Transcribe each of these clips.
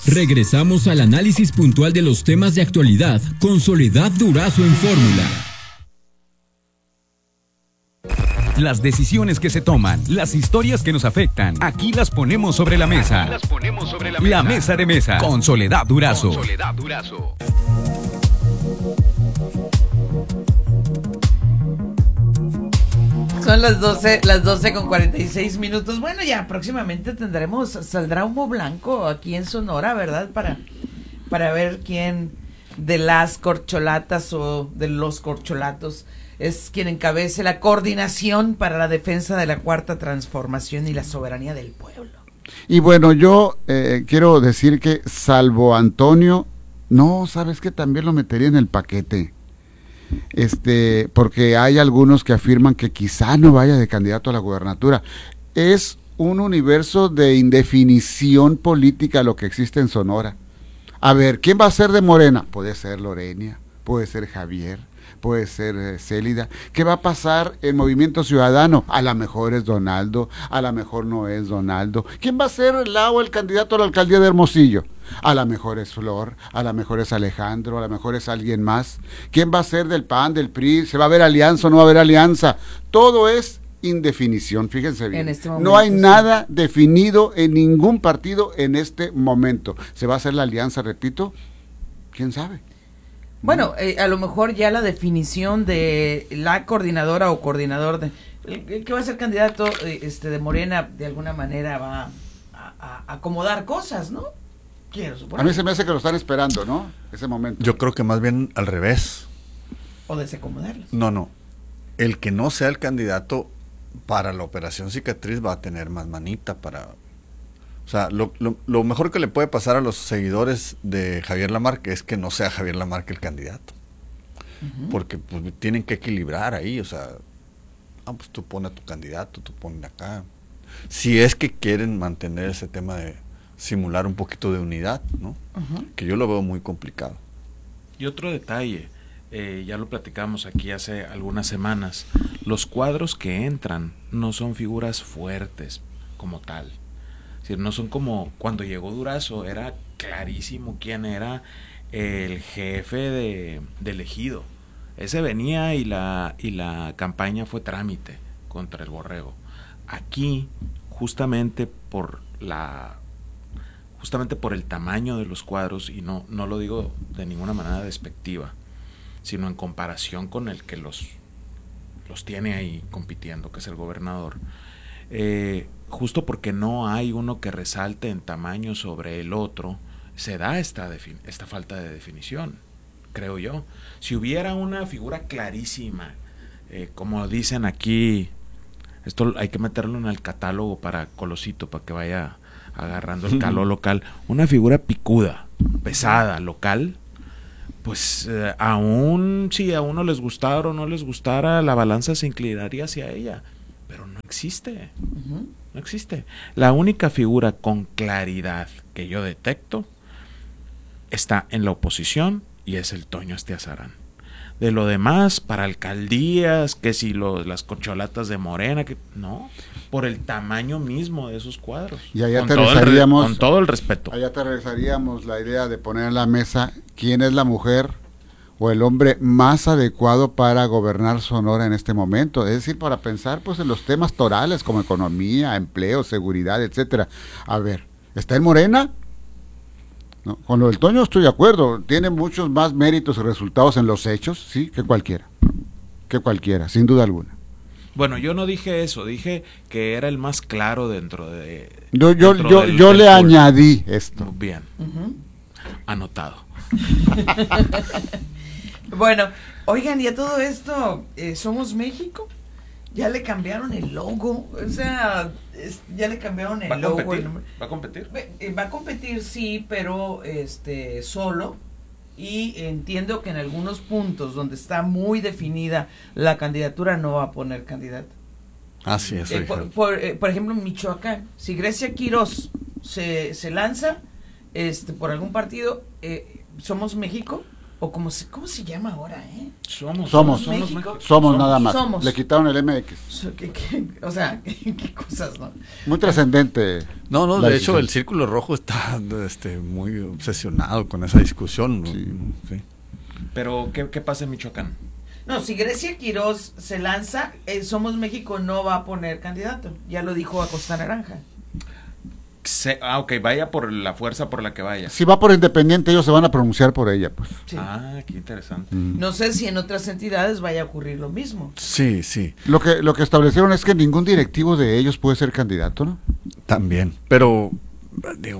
Regresamos al análisis puntual de los temas de actualidad con Soledad Durazo en Fórmula. Las decisiones que se toman, las historias que nos afectan, aquí las ponemos sobre la mesa. La mesa de mesa con Soledad Durazo. Son las 12 con 46 minutos. Bueno, ya próximamente saldrá humo blanco aquí en Sonora, ¿verdad? Para ver quién de las corcholatas o de los corcholatos es quien encabece la coordinación para la defensa de la Cuarta Transformación y la soberanía del pueblo. Y bueno, yo quiero decir que salvo Antonio, no, ¿sabes qué? También lo metería en el paquete. Porque hay algunos que afirman que quizá no vaya de candidato a la gubernatura. Es un universo de indefinición política lo que existe en Sonora. A ver, ¿quién va a ser de Morena? Puede ser Lorenia, puede ser Javier, puede ser Célida. ¿Qué va a pasar en Movimiento Ciudadano? A lo mejor es Donaldo, a lo mejor no es Donaldo. ¿Quién va a ser el candidato a la alcaldía de Hermosillo? A lo mejor es Flor, a lo mejor es Alejandro, a lo mejor es alguien más. ¿Quién va a ser del PAN, del PRI? ¿Se va a haber alianza o no va a haber alianza? Todo es indefinición, fíjense bien. No hay nada definido en ningún partido en este momento. ¿Se va a hacer la alianza, repito? ¿Quién sabe? Bueno, a lo mejor ya la definición de la coordinadora o coordinador el que va a ser candidato de Morena de alguna manera va a acomodar cosas, ¿no? Quiero suponer. A mí se me hace que lo están esperando, ¿no? Ese momento. Yo creo que más bien al revés. O desacomodarlos. No. El que no sea el candidato para la operación cicatriz va a tener más manita para... O sea, lo mejor que le puede pasar a los seguidores de Javier Lamarque es que no sea Javier Lamarque el candidato. Uh-huh. Porque pues, tienen que equilibrar ahí, o sea, pues tú pones a tu candidato, tú pones acá. Si es que quieren mantener ese tema de simular un poquito de unidad, ¿no? Uh-huh. Que yo lo veo muy complicado. Y otro detalle, ya lo platicamos aquí hace algunas semanas, los cuadros que entran no son figuras fuertes como tal. Es decir, no son como cuando llegó Durazo, era clarísimo quién era el jefe de Ejido. Ese venía y la campaña fue trámite contra el Borrego. Aquí, justamente por el tamaño de los cuadros, y no lo digo de ninguna manera despectiva, sino en comparación con el que los tiene ahí compitiendo, que es el gobernador, justo porque no hay uno que resalte en tamaño sobre el otro, se da esta falta de definición, creo yo. Si hubiera una figura clarísima, como dicen aquí, esto hay que meterlo en el catálogo para Colosito, para que vaya agarrando el calor local, una figura picuda, pesada, local, pues aún si a uno les gustara o no les gustara, la balanza se inclinaría hacia ella, pero no existe. Uh-huh. No existe. La única figura con claridad que yo detecto está en la oposición y es el Toño Estiazarán. De lo demás, para alcaldías, que si las corcholatas de Morena, que no, por el tamaño mismo de esos cuadros. Y allá aterrizaríamos, con todo el respeto. Allá aterrizaríamos la idea de poner en la mesa quién es la mujer o el hombre más adecuado para gobernar Sonora en este momento, es decir, para pensar pues en los temas torales como economía, empleo, seguridad, etcétera. A ver, ¿está en Morena? No, con lo del Toño estoy de acuerdo, tiene muchos más méritos y resultados en los hechos, sí, que cualquiera, sin duda alguna. Bueno, yo no dije eso, dije que era el más claro dentro de... Yo le añadí esto. Bien, anotado. Bueno, oigan, y a todo esto, ¿Somos México? Ya le cambiaron el logo, o sea, ya le cambiaron el logo. ¿Va a competir? Va a competir, sí, pero solo. Y entiendo que en algunos puntos donde está muy definida la candidatura no va a poner candidato. Así es. Por ejemplo, en Michoacán, si Grecia Quirós se lanza por algún partido, ¿Somos México? o ¿cómo se llama ahora, eh? Somos México. Somos nada más. Somos. Le quitaron el MX. O sea, ¿qué cosas, no? Muy trascendente. No, la de hecho decisión. el Círculo Rojo está muy obsesionado con esa discusión. ¿no? Sí. Sí. Pero, ¿qué pasa en Michoacán? No, si Grecia Quiroz se lanza, Somos México no va a poner candidato. Ya lo dijo Acosta Naranja. Ok, vaya por la fuerza por la que vaya. Si va por independiente, ellos se van a pronunciar por ella, pues. Sí. Ah, qué interesante. No sé si en otras entidades vaya a ocurrir lo mismo. Sí, sí, Lo que establecieron es que ningún directivo de ellos puede ser candidato, ¿no? también. Pero, digo,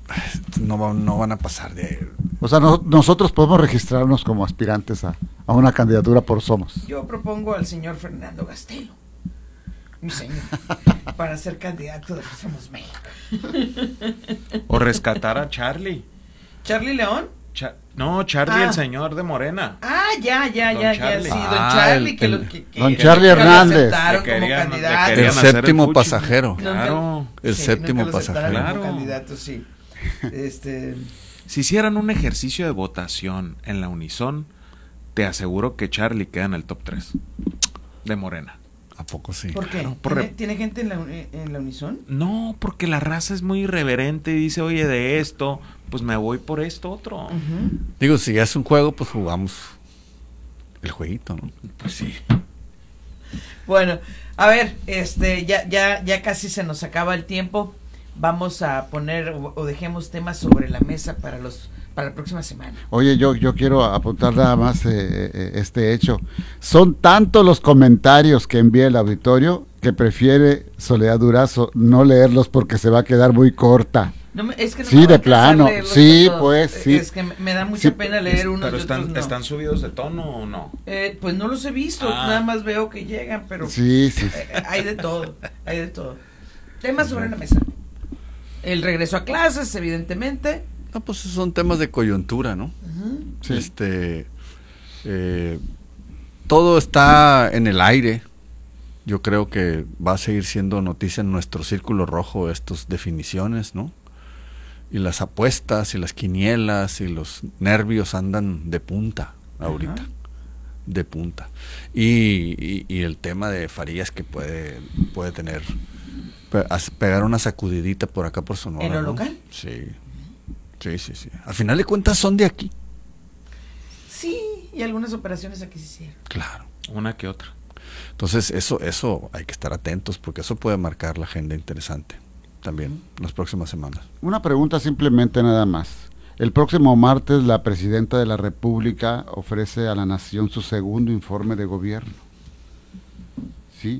no van a pasar de... O sea, nosotros podemos registrarnos como aspirantes a una candidatura por Somos. Yo propongo al señor Fernando Gastelo, mi señor, para ser candidato de Somos México. O rescatar a Charlie. ¿Charlie León? Charlie, Ah. el señor de Morena. Ah, ya, Charlie. sí, don Ah, Charlie, que don Charlie nunca lo Hernández. aceptaron Le como querían- candidato. le querían El hacer el séptimo fuchi. pasajero. Claro. El séptimo nunca lo aceptaron pasajero. como Claro. candidato, sí. Si hicieran un ejercicio de votación en la Unison, te aseguro que Charlie queda en el top 3 de Morena. ¿A poco sí? ¿Por qué? Claro, ¿Tiene gente en la Unison? No, porque la raza es muy irreverente y dice, oye, de esto, pues me voy por esto otro. Ujú. Digo, si ya es un juego, pues jugamos el jueguito, ¿no? Pues sí. Bueno, a ver, ya casi se nos acaba el tiempo. Vamos a poner o dejemos temas sobre la mesa para la próxima semana. Oye, yo quiero apuntar nada más este hecho. Son tantos los comentarios que envía el auditorio que prefiere Soledad Durazo no leerlos porque se va a quedar muy corta. Es que no Sí, me va a de alcanzar plano. leerlos Sí, todos. pues, sí. Es que me da mucha Sí, pena leer unos Pero y otros no. ¿están subidos de tono o no? Pues no los he visto, Ah. nada más veo que llegan, pero Sí. hay de todo, hay de todo. Temas sobre la mesa. El regreso a clases, evidentemente. No, pues son temas de coyuntura, ¿no? Ujú. Sí. Todo está en el aire. Yo creo que va a seguir siendo noticia en nuestro Círculo Rojo estas definiciones, ¿no? Y las apuestas y las quinielas y los nervios andan de punta ahorita. Ajá. De punta. Y el tema de Farías que puede tener, pegar una sacudidita por acá por Sonora. ¿En lo ¿no? local? Sí. Al final de cuentas son de aquí. Sí, y algunas operaciones aquí se hicieron. Claro. Una que otra. Entonces eso hay que estar atentos porque eso puede marcar la agenda interesante también las próximas semanas. Una pregunta simplemente nada más. El próximo martes la Presidenta de la República ofrece a la Nación su segundo informe de gobierno. ¿Sí?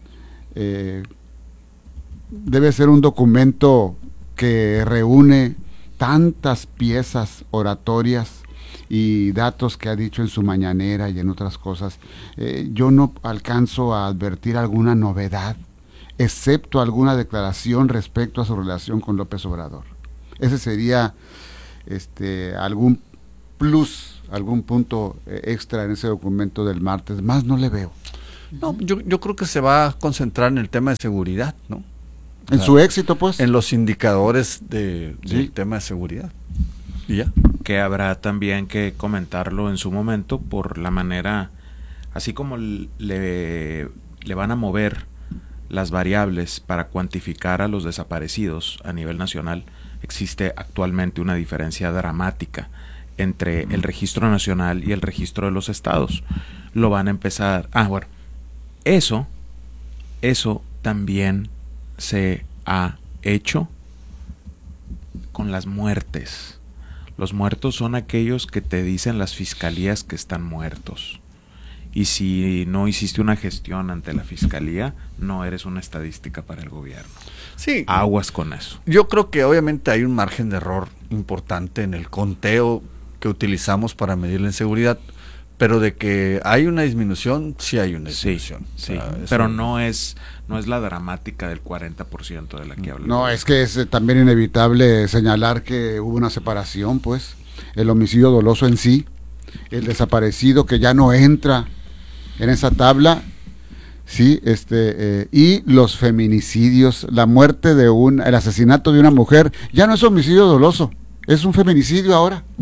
Debe ser un documento que reúne tantas piezas oratorias y datos que ha dicho en su mañanera y en otras cosas. Yo no alcanzo a advertir alguna novedad, excepto alguna declaración respecto a su relación con López Obrador. Ese sería algún plus, algún punto extra en ese documento del martes. Más no le veo. No, yo creo que se va a concentrar en el tema de seguridad, ¿no? En su éxito, pues. En los indicadores del Sí. tema de seguridad. Y ya. Que habrá también que comentarlo en su momento por la manera, así como le van a mover las variables para cuantificar a los desaparecidos a nivel nacional, existe actualmente una diferencia dramática entre el registro nacional y el registro de los estados. Lo van a empezar... bueno, eso también se ha hecho con las muertes. Los muertos son aquellos que te dicen las fiscalías que están muertos. Y si no hiciste una gestión ante la fiscalía, no eres una estadística para el gobierno. Sí. Aguas con eso. Yo creo que obviamente hay un margen de error importante en el conteo que utilizamos para medir la inseguridad, pero de que hay una disminución, sí hay una disminución. Sí, O sea, pero eso- no es la dramática del 40% de la que habla. No, es que es también inevitable señalar que hubo una separación, pues. El homicidio doloso en sí, el desaparecido que ya no entra en esa tabla, sí, y los feminicidios, la muerte el asesinato de una mujer, ya no es homicidio doloso, es un feminicidio ahora.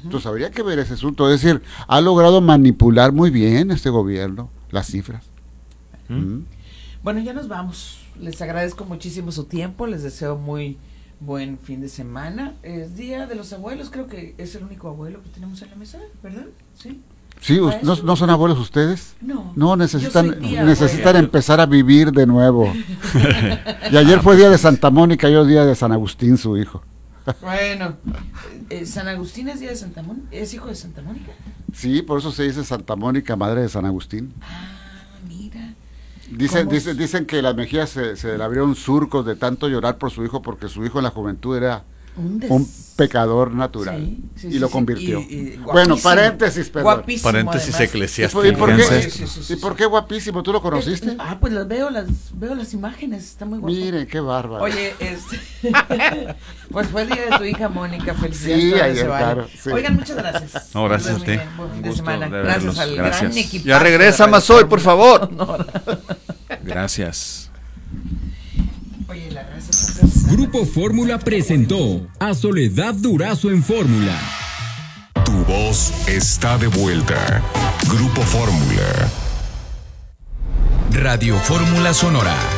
Entonces habría que ver ese asunto. Es decir, ha logrado manipular muy bien este gobierno las cifras. Bueno, ya nos vamos. Les agradezco muchísimo su tiempo. Les deseo muy buen fin de semana. Es Día de los Abuelos. Creo que es el único abuelo que tenemos en la mesa, ¿verdad? Sí. Sí, ¿no son abuelos ustedes? No. No, necesitan abuela. empezar a vivir de nuevo. Y ayer fue día de Santa Mónica y hoy día de San Agustín, su hijo. Bueno, San Agustín es día de Santa Mónica, ¿es hijo de Santa Mónica? Sí, por eso se dice Santa Mónica, madre de San Agustín. Mira. Dicen que las mejillas se le abrieron surcos de tanto llorar por su hijo, porque su hijo en la juventud era un pecador natural. Sí, y lo convirtió. Y bueno, paréntesis, perdón. Guapísimo, Paréntesis además. eclesiásticos. ¿Y por qué guapísimo? ¿Tú lo conociste? Pues veo las imágenes, está muy guapo. Miren, qué bárbaro. Oye, pues fue el día de tu hija Mónica, felicidades. Sí, todavía ayer, se vale. claro, sí. Oigan, muchas gracias. No, gracias Muy a ti. bien, buen fin de gusto semana. de Gracias verlos. al Gracias. gran equipo. Ya regresa Mazoy, por favor. Gracias. Oye, la raza está preocupada. Grupo Fórmula presentó a Soledad Durazo en Fórmula. Tu voz está de vuelta. Grupo Fórmula. Radio Fórmula Sonora